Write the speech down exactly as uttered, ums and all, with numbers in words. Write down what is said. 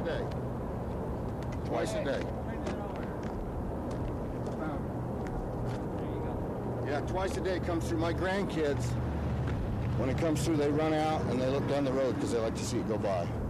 day. Twice a day. Yeah, twice a day it comes through. My grandkids, when it comes through, they run out and they look down the road because they like to see it go by.